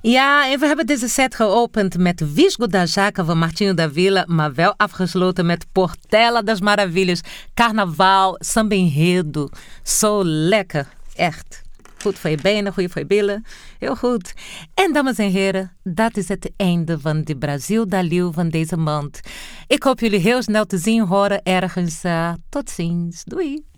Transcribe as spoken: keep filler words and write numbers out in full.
Ja, en we hebben deze set geopend met Visgo da Jaca van Martinho da Vila, maar wel afgesloten met Portela das Maravilhas, Carnaval, Samba Enredo. Zo lekker, echt. Goed voor je benen, goed voor je billen. Heel goed. En dames en heren, dat is het einde van de Brazil da Leeuw van deze maand. Ik hoop jullie heel snel te zien, horen ergens. Uh, tot ziens. Doei.